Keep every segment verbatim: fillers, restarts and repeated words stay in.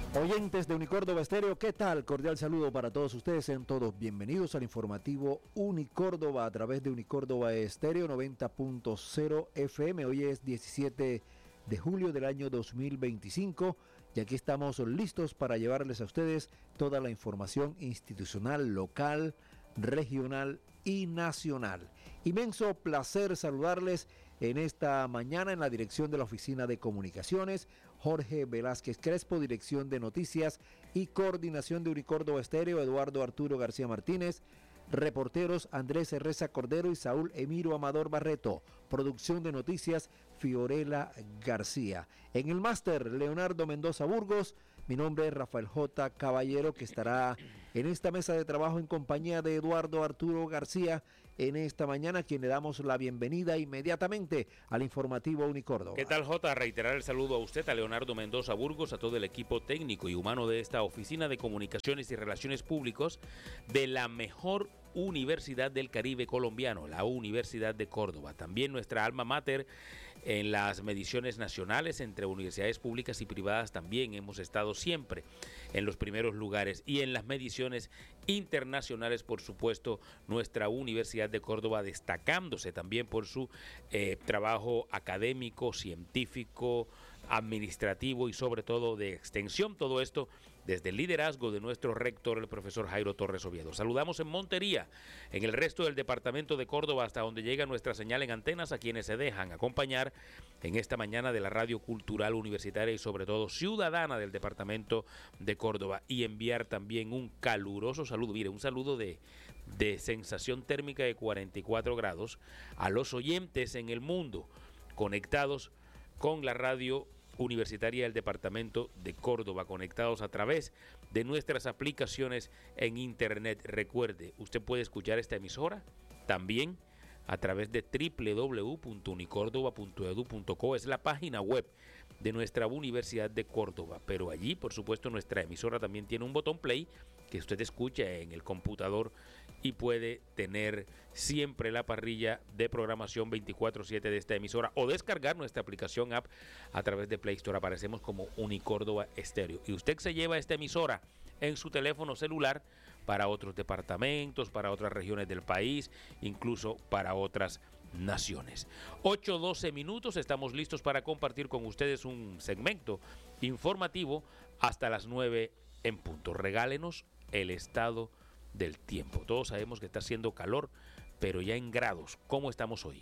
Oyentes de Unicórdoba Estéreo, ¿qué tal? Cordial saludo para todos ustedes, sean todos bienvenidos al informativo Unicórdoba a través de Unicórdoba Estéreo noventa punto cero F M. Hoy es diecisiete de julio del año dos mil veinticinco y aquí estamos listos para llevarles a ustedes toda la información institucional, local, regional y nacional. Inmenso placer saludarles en esta mañana en la dirección de la Oficina de Comunicaciones, Jorge Velázquez Crespo, dirección de noticias y coordinación de Unicórdoba Estéreo, Eduardo Arturo García Martínez, reporteros Andrés Reza Cordero y Saúl Emiro Amador Barreto, producción de noticias Fiorella García. En el máster, Leonardo Mendoza Burgos. Mi nombre es Rafael J. Caballero, que estará en esta mesa de trabajo en compañía de Eduardo Arturo García en esta mañana, a quien le damos la bienvenida inmediatamente al informativo Unicórdoba. ¿Qué tal, J? Reiterar el saludo a usted, a Leonardo Mendoza Burgos, a todo el equipo técnico y humano de esta Oficina de Comunicaciones y Relaciones Públicas de la mejor Universidad del Caribe colombiano, la Universidad de Córdoba. También nuestra alma mater en las mediciones nacionales entre universidades públicas y privadas. También hemos estado siempre en los primeros lugares, y en las mediciones internacionales, por supuesto, nuestra Universidad de Córdoba destacándose también por su eh, trabajo académico, científico, administrativo y sobre todo de extensión. Todo esto desde el liderazgo de nuestro rector, el profesor Jairo Torres Oviedo. Saludamos en Montería, en el resto del departamento de Córdoba, hasta donde llega nuestra señal en antenas, a quienes se dejan acompañar en esta mañana de la Radio Cultural Universitaria y sobre todo ciudadana del departamento de Córdoba, y enviar también un caluroso saludo, mire, un saludo de, de sensación térmica de cuarenta y cuatro grados a los oyentes en el mundo conectados con la radio Universitaria del Departamento de Córdoba, conectados a través de nuestras aplicaciones en internet. Recuerde, usted puede escuchar esta emisora también a través de doble u doble u doble u punto unicórdoba punto edu punto co, es la página web de nuestra Universidad de Córdoba, pero allí, por supuesto, nuestra emisora también tiene un botón play que usted escucha en el computador y puede tener siempre la parrilla de programación veinticuatro siete de esta emisora, o descargar nuestra aplicación app a través de Play Store. Aparecemos como Unicórdoba Estéreo y usted se lleva esta emisora en su teléfono celular para otros departamentos, para otras regiones del país, incluso para otras naciones. ocho doce minutos, estamos listos para compartir con ustedes un segmento informativo hasta las nueve en punto. Regálenos el estado del tiempo. Todos sabemos que está haciendo calor, pero ya en grados, ¿cómo estamos hoy?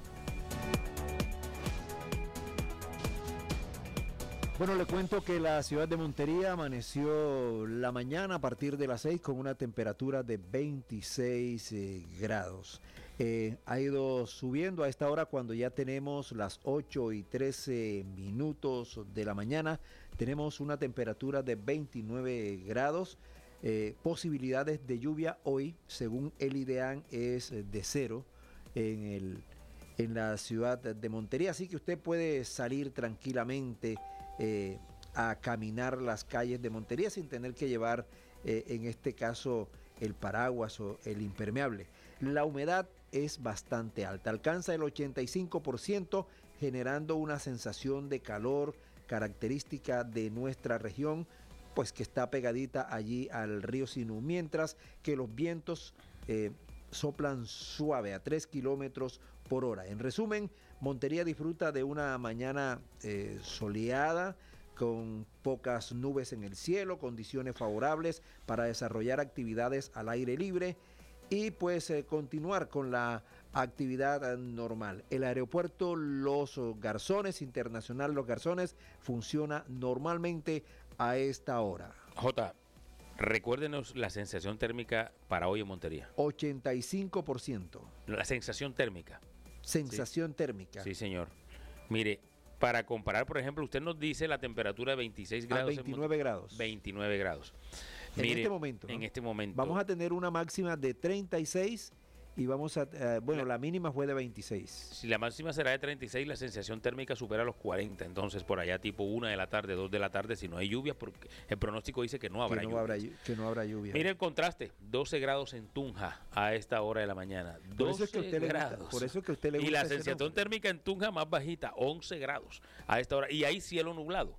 Bueno, le cuento que la ciudad de Montería amaneció la mañana a partir de las seis con una temperatura de veintiséis eh, grados. Eh, ha ido subiendo a esta hora cuando ya tenemos las ocho y trece minutos de la mañana. Tenemos una temperatura de veintinueve grados. Eh, posibilidades de lluvia hoy, según el IDEAN, es de cero en, el, en la ciudad de Montería. Así que usted puede salir tranquilamente Eh, a caminar las calles de Montería sin tener que llevar eh, en este caso el paraguas o el impermeable. La humedad es bastante alta, alcanza el ochenta y cinco por ciento, generando una sensación de calor característica de nuestra región, pues que está pegadita allí al río Sinú, mientras que los vientos eh, soplan suave a tres kilómetros por hora. En resumen, Montería disfruta de una mañana eh, soleada, con pocas nubes en el cielo, condiciones favorables para desarrollar actividades al aire libre y pues eh, continuar con la actividad normal. El aeropuerto Los Garzones, Internacional Los Garzones, funciona normalmente a esta hora. J, recuérdenos la sensación térmica para hoy en Montería. ochenta y cinco por ciento. La sensación térmica. Sensación sí. térmica. Sí, señor. Mire, para comparar, por ejemplo, usted nos dice la temperatura de veintiséis grados. A veintinueve grados. veintinueve grados. En Mire, este momento. ¿no? En este momento. Vamos a tener una máxima de treinta y seis y vamos a, eh, bueno, la, la mínima fue de veintiséis. Si la máxima será de treinta y seis, la sensación térmica supera los cuarenta. Entonces, por allá tipo una de la tarde, dos de la tarde, si no hay lluvia, porque el pronóstico dice que no habrá que no lluvia. Habrá, que no habrá lluvia. Mire el contraste, doce grados en Tunja a esta hora de la mañana. doce por eso es que usted grados. Le gusta, por eso es que usted le gusta. Y la sensación térmica en Tunja más bajita, once grados a esta hora. Y hay cielo nublado.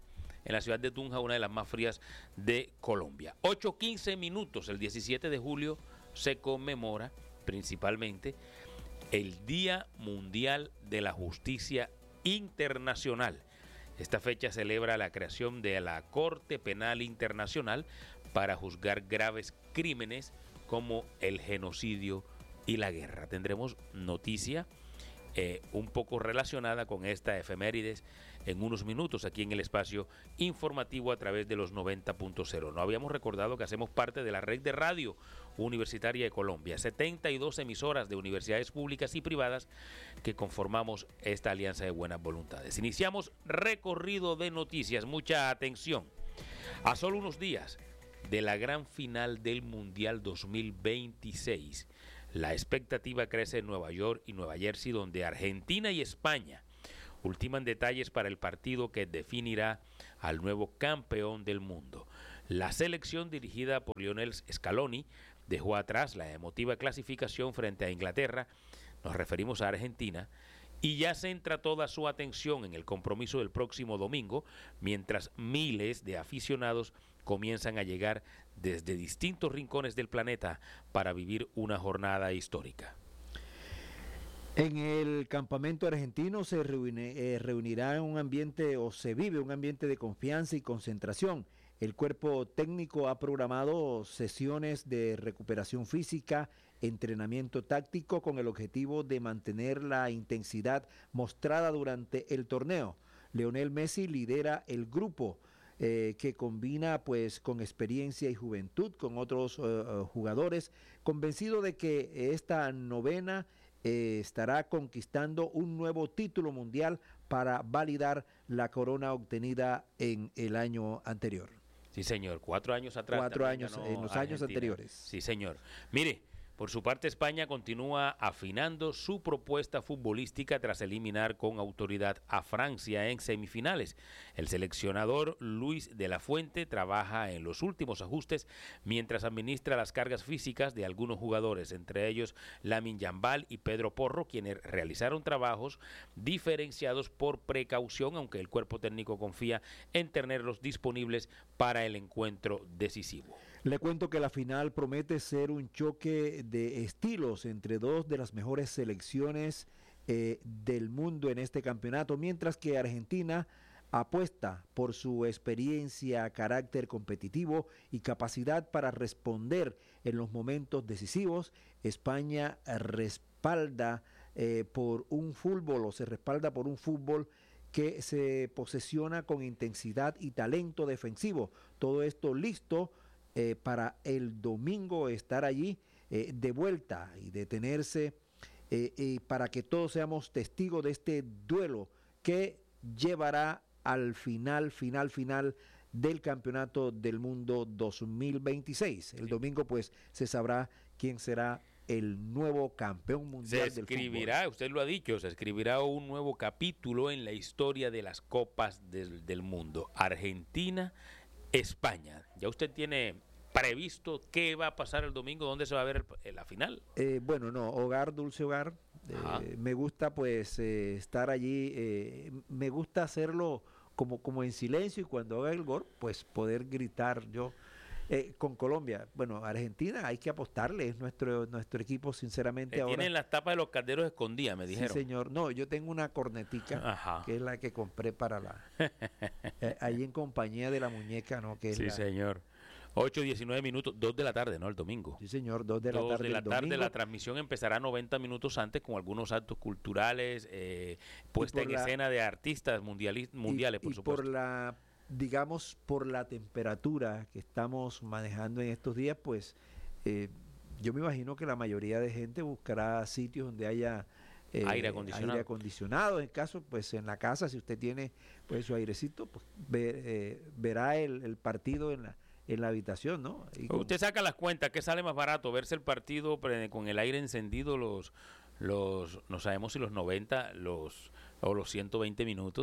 en la ciudad de Tunja, una de las más frías de Colombia. ocho quince minutos, el diecisiete de julio se conmemora principalmente el Día Mundial de la Justicia Internacional. Esta fecha celebra la creación de la Corte Penal Internacional para juzgar graves crímenes como el genocidio y la guerra. Tendremos noticia eh, un poco relacionada con esta efemérides en unos minutos aquí en el espacio informativo a través de los noventa punto cero. No habíamos recordado que hacemos parte de la red de radio universitaria de Colombia, setenta y dos emisoras de universidades públicas y privadas que conformamos esta alianza de buenas voluntades. Iniciamos recorrido de noticias, mucha atención. A solo unos días de la gran final del Mundial dos mil veintiséis, la expectativa crece en Nueva York y Nueva Jersey, donde Argentina y España ultiman detalles para el partido que definirá al nuevo campeón del mundo. La selección dirigida por Lionel Scaloni dejó atrás la emotiva clasificación frente a Inglaterra, nos referimos a Argentina, y ya centra toda su atención en el compromiso del próximo domingo, mientras miles de aficionados comienzan a llegar desde distintos rincones del planeta para vivir una jornada histórica. En el campamento argentino se reúne, eh, reunirá en un ambiente o se vive un ambiente de confianza y concentración. El cuerpo técnico ha programado sesiones de recuperación física, entrenamiento táctico con el objetivo de mantener la intensidad mostrada durante el torneo. Lionel Messi lidera el grupo eh, que combina pues con experiencia y juventud con otros uh, jugadores, convencido de que esta novena Eh, estará conquistando un nuevo título mundial para validar la corona obtenida en el año anterior. Sí, señor, cuatro años atrás. Cuatro años, en los años Argentina. anteriores. Sí, señor. Mire, por su parte España continúa afinando su propuesta futbolística tras eliminar con autoridad a Francia en semifinales. El seleccionador Luis de la Fuente trabaja en los últimos ajustes mientras administra las cargas físicas de algunos jugadores, entre ellos Lamine Yamal y Pedro Porro, quienes realizaron trabajos diferenciados por precaución, aunque el cuerpo técnico confía en tenerlos disponibles para el encuentro decisivo. Le cuento que la final promete ser un choque de estilos entre dos de las mejores selecciones eh, del mundo en este campeonato, mientras que Argentina apuesta por su experiencia, carácter competitivo y capacidad para responder en los momentos decisivos. España respalda eh, por un fútbol o se respalda por un fútbol que se posesiona con intensidad y talento defensivo. Todo esto listo Eh, para el domingo estar allí eh, de vuelta y detenerse eh, eh, para que todos seamos testigos de este duelo que llevará al final, final, final del Campeonato del Mundo dos mil veintiséis. El domingo pues se sabrá quién será el nuevo campeón mundial se del fútbol. Se escribirá, usted lo ha dicho, se escribirá un nuevo capítulo en la historia de las copas del, del mundo. Argentina, España. ¿Ya usted tiene previsto qué va a pasar el domingo? ¿Dónde se va a ver el, la final? Eh, bueno, no, hogar, dulce hogar. Eh, me gusta pues eh, estar allí. Eh, me gusta hacerlo como, como en silencio y cuando haga el gol, pues poder gritar yo. Eh, con Colombia, bueno, Argentina hay que apostarle, es nuestro nuestro equipo sinceramente. Eh, ahora. Tienen las tapas de los calderos escondidas, me dijeron. Sí, señor. No, yo tengo una cornetica, Ajá. que es la que compré para la... eh, ahí en compañía de la muñeca, ¿no? Que es sí, la, señor. ocho diecinueve minutos, dos de la tarde, ¿no? El domingo. Sí, señor, dos de la tarde. dos de la tarde, domingo. La transmisión empezará noventa minutos antes con algunos actos culturales, eh, puesta en la, escena de artistas mundiales, mundiales y, por y supuesto. por la, digamos, por la temperatura que estamos manejando en estos días, pues eh, yo me imagino que la mayoría de gente buscará sitios donde haya eh, aire acondicionado. aire acondicionado. En caso, pues en la casa, si usted tiene pues su airecito, pues ver, eh, verá el, el partido en la en la habitación, ¿no? Y con... Usted saca las cuentas, ¿qué sale más barato? Verse el partido con el aire encendido los, los no sabemos si los noventa los, o los ciento veinte minutos,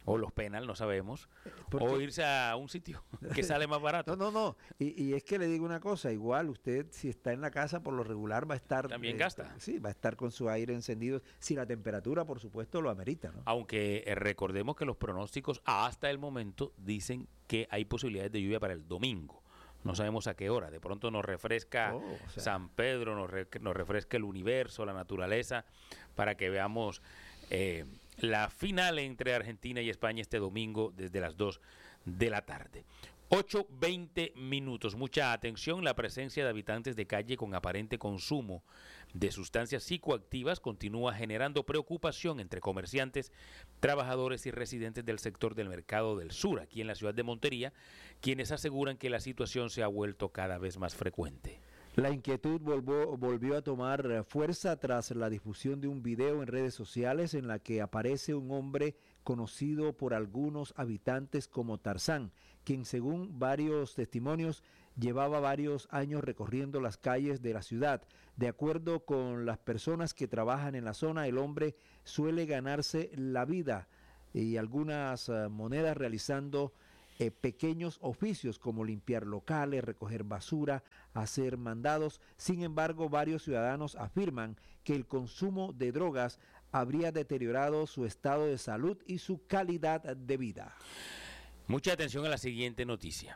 o los penal, no sabemos, Porque, o irse a un sitio que sale más barato. No, no, no. Y, y es que le digo una cosa, igual usted si está en la casa por lo regular va a estar... También eh, gasta. Sí, va a estar con su aire encendido, si la temperatura, por supuesto, lo amerita, ¿no? Aunque eh, recordemos que los pronósticos hasta el momento dicen que hay posibilidades de lluvia para el domingo. No sabemos a qué hora. De pronto nos refresca Oh, o sea. San Pedro, nos, re- nos refresca el universo, la naturaleza, para que veamos eh, la final entre Argentina y España este domingo desde las dos de la tarde. ocho veinte minutos. Mucha atención. La presencia de habitantes de calle con aparente consumo de sustancias psicoactivas continúa generando preocupación entre comerciantes, trabajadores y residentes del sector del Mercado del Sur, aquí en la ciudad de Montería, quienes aseguran que la situación se ha vuelto cada vez más frecuente. La inquietud volvió, volvió a tomar fuerza tras la difusión de un video en redes sociales en la que aparece un hombre conocido por algunos habitantes como Tarzán, quien según varios testimonios llevaba varios años recorriendo las calles de la ciudad. De acuerdo con las personas que trabajan en la zona, el hombre suele ganarse la vida y algunas uh, monedas realizando eh, pequeños oficios como limpiar locales, recoger basura, hacer mandados. Sin embargo, varios ciudadanos afirman que el consumo de drogas habría deteriorado su estado de salud y su calidad de vida. Mucha atención a la siguiente noticia.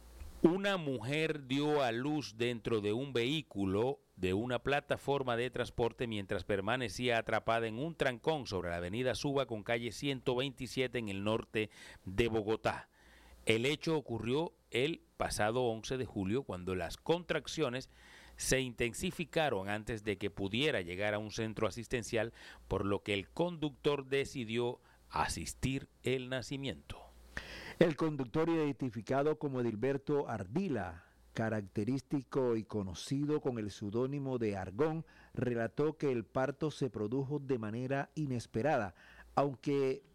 Una mujer dio a luz dentro de un vehículo de una plataforma de transporte mientras permanecía atrapada en un trancón sobre la avenida Suba con calle ciento veintisiete en el norte de Bogotá. El hecho ocurrió el pasado once de julio cuando las contracciones se intensificaron antes de que pudiera llegar a un centro asistencial, por lo que el conductor decidió asistir el nacimiento. El conductor, identificado como Edilberto Ardila, característico y conocido con el seudónimo de Argón, relató que el parto se produjo de manera inesperada, aunque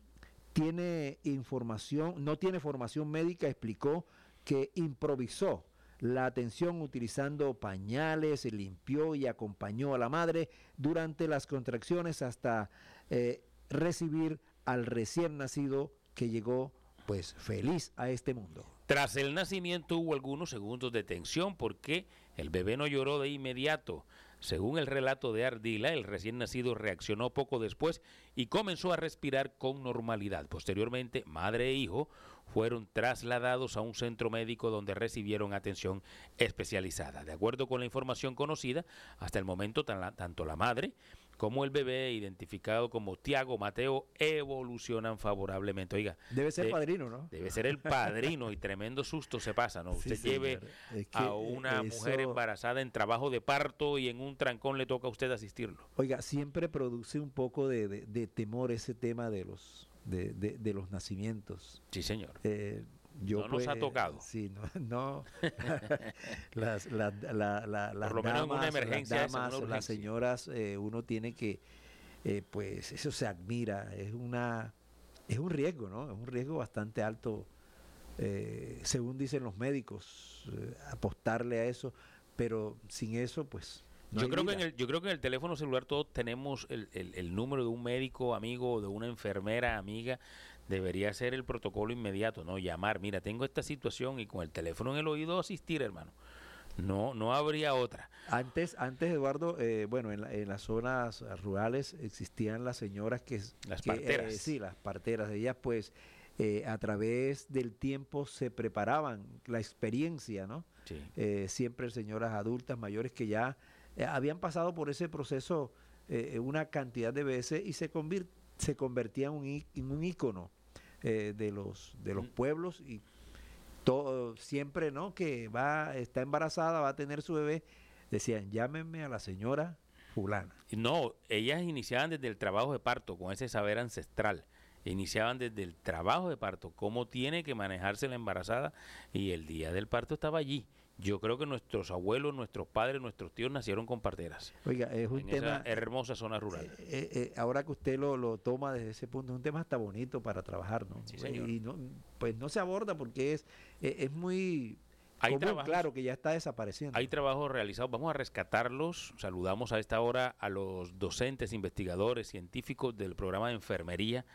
tiene información, no tiene formación médica, explicó que improvisó la atención utilizando pañales, limpió y acompañó a la madre durante las contracciones hasta eh, recibir al recién nacido que llegó pues feliz a este mundo. Tras el nacimiento hubo algunos segundos de tensión porque el bebé no lloró de inmediato. Según el relato de Ardila, el recién nacido reaccionó poco después y comenzó a respirar con normalidad. Posteriormente, madre e hijo fueron trasladados a un centro médico donde recibieron atención especializada. De acuerdo con la información conocida, hasta el momento tanto la madre como el bebé, identificado como Tiago Mateo, evolucionan favorablemente. Oiga, debe ser de, padrino, ¿no? Debe ser el padrino y tremendo susto se pasa, ¿no? Usted sí, lleve es que a una eso... mujer embarazada en trabajo de parto y en un trancón le toca a usted asistirlo. Oiga, siempre produce un poco de, de, de temor ese tema de los de, de, de los nacimientos. Sí, señor. Eh, Yo no pues, nos ha tocado. Sí, no. no. las, la, la, la, las Por lo damas, menos en una emergencia, las, damas, una las señoras, eh, uno tiene que, eh, pues eso se admira, es una, es un riesgo, ¿no? Es un riesgo bastante alto, eh, según dicen los médicos, eh, apostarle a eso, pero sin eso, pues. No yo creo vida. que en el, yo creo que en el teléfono celular todos tenemos el, el, el número de un médico amigo, de una enfermera amiga. Debería ser el protocolo inmediato, ¿no? Llamar, mira, tengo esta situación y con el teléfono en el oído asistir, hermano. No, no habría otra. Antes, antes Eduardo, eh, bueno, en, la, en las zonas rurales existían las señoras que... Las que, parteras. Eh, sí, las parteras. Ellas pues eh, a través del tiempo se preparaban, la experiencia, ¿no? Sí. Eh, siempre señoras adultas, mayores que ya eh, habían pasado por ese proceso eh, una cantidad de veces y se, convir, se convertían un, en un ícono eh, de los, de los mm. pueblos y todo, siempre, ¿no? Que va, está embarazada, va a tener su bebé, decían, llámenme a la señora fulana. No, ellas iniciaban desde el trabajo de parto, con ese saber ancestral. Iniciaban desde el trabajo de parto, cómo tiene que manejarse la embarazada, y el día del parto estaba allí. Yo creo que nuestros abuelos, nuestros padres, nuestros tíos nacieron con parteras. Oiga, es un en tema... esa hermosa zona rural. Eh, eh, eh, ahora que usted lo, lo toma desde ese punto, es un tema hasta bonito para trabajar, ¿no? Sí, señor. Y no, pues no se aborda porque es, eh, es muy... Hay común, trabajos, claro, que ya está desapareciendo. Hay trabajos realizados, vamos a rescatarlos. Saludamos a esta hora a los docentes, investigadores, científicos del programa de enfermería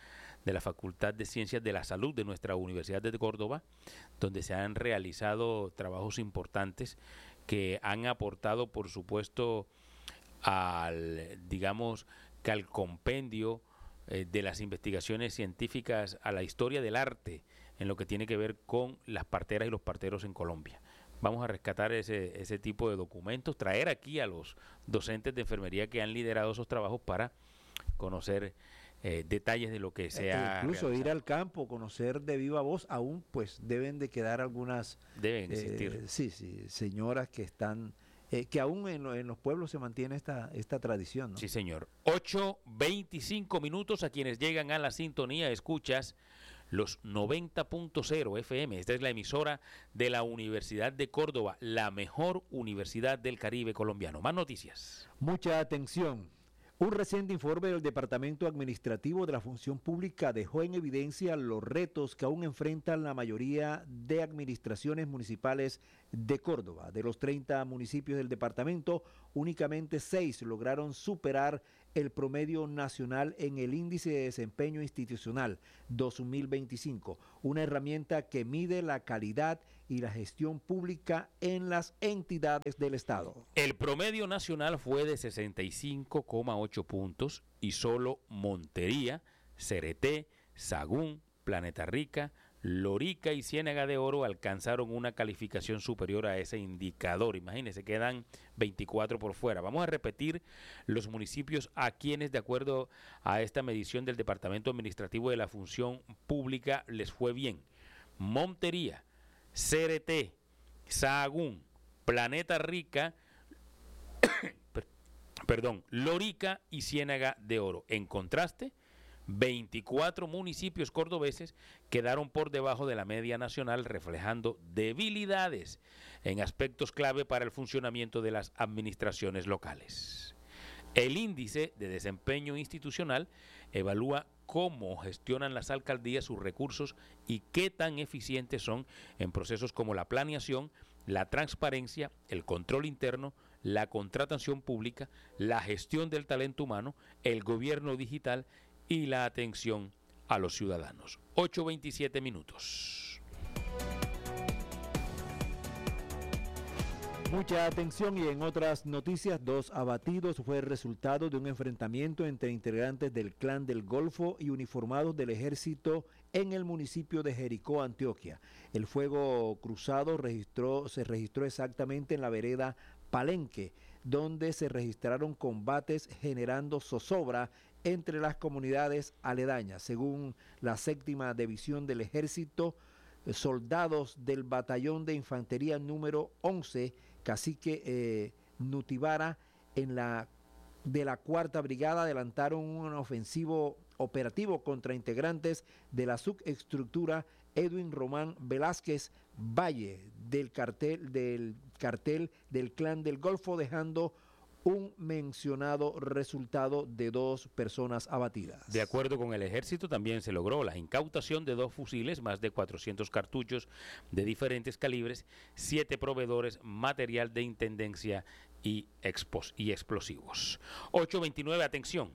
de la Facultad de Ciencias de la Salud de nuestra Universidad de Córdoba, donde se han realizado trabajos importantes que han aportado, por supuesto, al, digamos, que al compendio eh, de las investigaciones científicas, a la historia del arte, en lo que tiene que ver con las parteras y los parteros en Colombia. Vamos a rescatar ese, ese tipo de documentos, traer aquí a los docentes de enfermería que han liderado esos trabajos para conocer eh, detalles de lo que se ha incluso realizado. Ir al campo, conocer de viva voz, aún pues deben de quedar algunas Deben existir. Eh, sí, sí, señoras que están, eh, que aún en, lo, en los pueblos se mantiene esta, esta tradición, ¿no? Sí, señor. ocho veinticinco minutos a quienes llegan a la sintonía, escuchas los noventa punto cero F M. Esta es la emisora de la Universidad de Córdoba, la mejor universidad del Caribe colombiano. Más noticias. Mucha atención. Un reciente informe del Departamento Administrativo de la Función Pública dejó en evidencia los retos que aún enfrentan la mayoría de administraciones municipales de Córdoba. De los treinta municipios del departamento, únicamente seis lograron superar el promedio nacional en el Índice de Desempeño Institucional dos mil veinticinco, una herramienta que mide la calidad y la gestión pública en las entidades del Estado. El promedio nacional fue de sesenta y cinco coma ocho puntos y solo Montería, Cereté, Sagún, Planeta Rica, Lorica y Ciénaga de Oro alcanzaron una calificación superior a ese indicador. Imagínense, quedan veinticuatro por fuera. Vamos a repetir los municipios a quienes, de acuerdo a esta medición del Departamento Administrativo de la Función Pública, les fue bien. Montería, Cereté, Sahagún, Planeta Rica, perdón, Lorica y Ciénaga de Oro. En contraste, veinticuatro municipios cordobeses quedaron por debajo de la media nacional, reflejando debilidades en aspectos clave para el funcionamiento de las administraciones locales. El índice de desempeño institucional evalúa cómo gestionan las alcaldías sus recursos y qué tan eficientes son en procesos como la planeación, la transparencia, el control interno, la contratación pública, la gestión del talento humano, el gobierno digital y la atención a los ciudadanos. ocho veintisiete minutos. Mucha atención y en otras noticias, dos abatidos fue el resultado de un enfrentamiento entre integrantes del Clan del Golfo y uniformados del ejército en el municipio de Jericó, Antioquia. El fuego cruzado registró, se registró exactamente en la vereda Palenque, donde se registraron combates generando zozobra entre las comunidades aledañas. Según la séptima división del ejército, soldados del batallón de infantería número once, Cacique eh, Nutibara, en la, de la cuarta brigada, adelantaron un ofensivo operativo contra integrantes de la subestructura Edwin Román Velázquez Valle del cartel del cartel del Clan del Golfo, dejando un mencionado resultado de dos personas abatidas. De acuerdo con el ejército, también se logró la incautación de dos fusiles, más de cuatrocientos cartuchos de diferentes calibres, siete proveedores, material de intendencia y, expos y explosivos. ocho veintinueve, atención.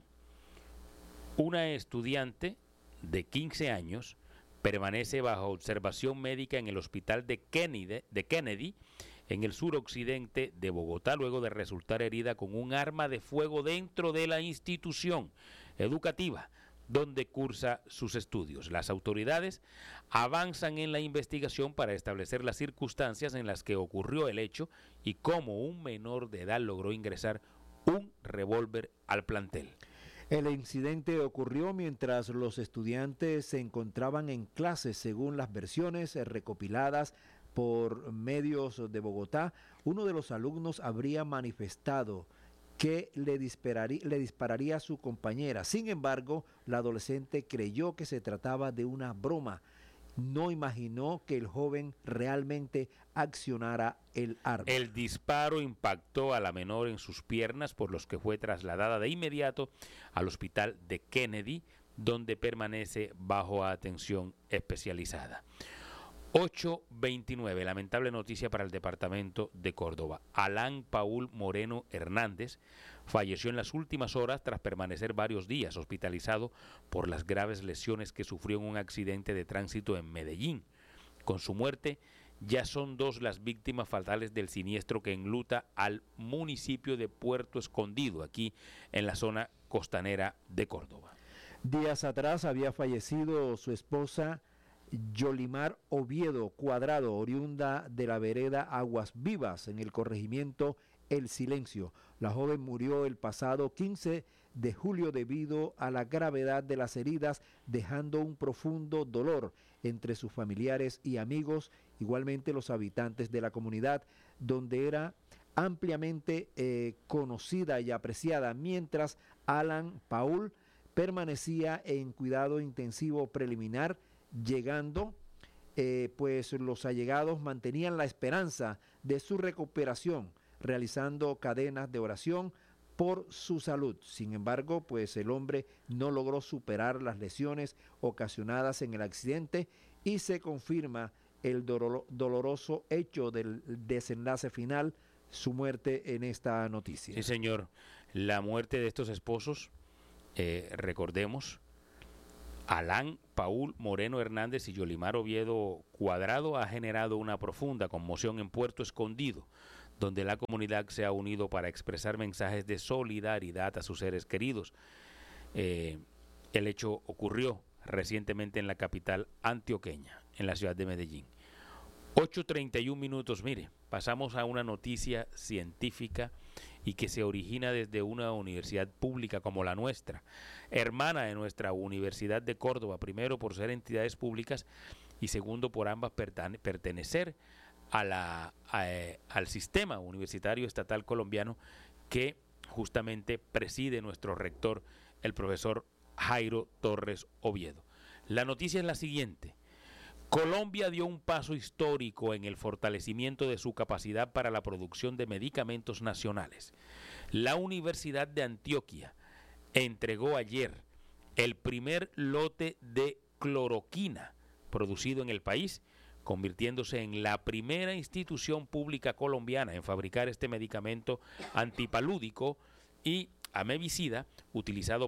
Una estudiante de quince años permanece bajo observación médica en el hospital de Kennedy, de Kennedy en el suroccidente de Bogotá, luego de resultar herida con un arma de fuego dentro de la institución educativa donde cursa sus estudios. Las autoridades avanzan en la investigación para establecer las circunstancias en las que ocurrió el hecho y cómo un menor de edad logró ingresar un revólver al plantel. El incidente ocurrió mientras los estudiantes se encontraban en clases, según las versiones recopiladas por medios de Bogotá. Uno de los alumnos habría manifestado que le dispararía, le dispararía a su compañera. Sin embargo, la adolescente creyó que se trataba de una broma. No imaginó que el joven realmente accionara el arma. El disparo impactó a la menor en sus piernas, por los que fue trasladada de inmediato al hospital de Kennedy, donde permanece bajo atención especializada. ocho veintinueve, lamentable noticia para el departamento de Córdoba. Alan Paul Moreno Hernández falleció en las últimas horas tras permanecer varios días hospitalizado por las graves lesiones que sufrió en un accidente de tránsito en Medellín. Con su muerte, ya son dos las víctimas fatales del siniestro que enluta al municipio de Puerto Escondido, aquí en la zona costanera de Córdoba. Días atrás había fallecido su esposa Yolimar Oviedo Cuadrado, oriunda de la vereda Aguas Vivas, en el corregimiento El Silencio. La joven murió el pasado quince de julio debido a la gravedad de las heridas, dejando un profundo dolor entre sus familiares y amigos, igualmente los habitantes de la comunidad, donde era ampliamente eh, conocida y apreciada, mientras Alan Paul permanecía en cuidado intensivo preliminar, llegando, eh, pues los allegados mantenían la esperanza de su recuperación, realizando cadenas de oración por su salud. Sin embargo, pues el hombre no logró superar las lesiones ocasionadas en el accidente y se confirma el dolor, doloroso hecho del desenlace final, su muerte en esta noticia. Sí, señor. La muerte de estos esposos, eh, recordemos, Alan Paul Moreno Hernández y Yolimar Oviedo Cuadrado, ha generado una profunda conmoción en Puerto Escondido, donde la comunidad se ha unido para expresar mensajes de solidaridad a sus seres queridos. Eh, el hecho ocurrió recientemente en la capital antioqueña, en la ciudad de Medellín. ocho treinta y un minutos, mire, pasamos a una noticia científica y que se origina desde una universidad pública como la nuestra, hermana de nuestra Universidad de Córdoba, primero por ser entidades públicas y segundo por ambas pertenecer a la, a, eh, al sistema universitario estatal colombiano que justamente preside nuestro rector, el profesor Jairo Torres Oviedo. La noticia es la siguiente: Colombia dio un paso histórico en el fortalecimiento de su capacidad para la producción de medicamentos nacionales. La Universidad de Antioquia entregó ayer el primer lote de cloroquina producido en el país, convirtiéndose en la primera institución pública colombiana en fabricar este medicamento antipalúdico y amebicida utilizado